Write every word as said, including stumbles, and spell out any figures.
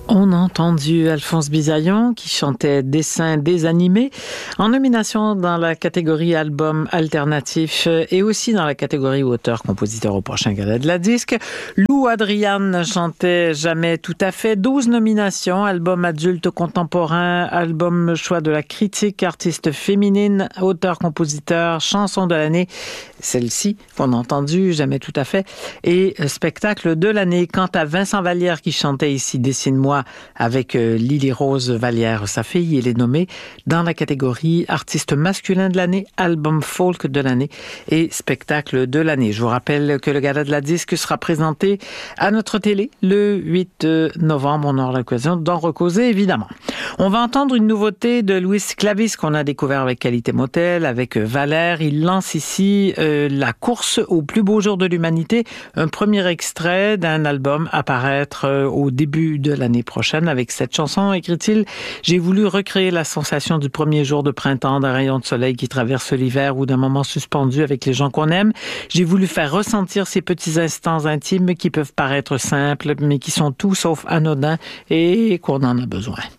On a entendu Alphonse Bisaillon qui chantait Dessins désanimés en nomination dans la catégorie album alternatif et aussi dans la catégorie auteur-compositeur au prochain Gala de la Disque. Lou Adrian chantait Jamais tout à fait. douze nominations, album adulte contemporain, album choix de la critique, artiste féminine, auteur-compositeur, chanson de l'année. Celle-ci qu'on a entendue, Jamais tout à fait, et spectacle de l'année. Quant à Vincent Vallière qui chantait ici Dessine-moi avec Lily Rose Vallière, sa fille, il est nommé dans la catégorie artiste masculin de l'année, album folk de l'année et spectacle de l'année. Je vous rappelle que le Gala de la Disque sera présenté à notre télé le huit novembre. On aura l'occasion d'en recauser, évidemment. On va entendre une nouveauté de Louis Clavis qu'on a découvert avec Qualité Motel, avec Valère. Il lance ici euh, la course au plus beau jour de l'humanité, un premier extrait d'un album à paraître euh, au début de l'année prochaine. Avec cette chanson, écrit-il, j'ai voulu recréer la sensation du premier jour de printemps, d'un rayon de soleil qui traverse l'hiver ou d'un moment suspendu avec les gens qu'on aime. J'ai voulu faire ressentir ces petits instants intimes qui peuvent paraître simples, mais qui sont tout sauf anodins et qu'on en a besoin.